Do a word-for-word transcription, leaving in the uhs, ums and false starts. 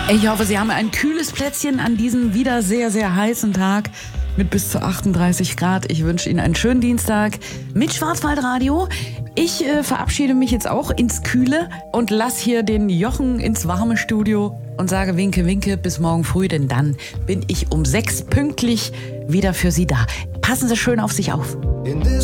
Ich hoffe, Sie haben ein kühles Plätzchen an diesem wieder sehr, sehr heißen Tag mit bis zu achtunddreißig Grad. Ich wünsche Ihnen einen schönen Dienstag mit Schwarzwaldradio. Ich äh, verabschiede mich jetzt auch ins Kühle und lasse hier den Jochen ins warme Studio und sage winke, winke bis morgen früh, denn dann bin ich um sechs pünktlich wieder für Sie da. Passen Sie schön auf sich auf.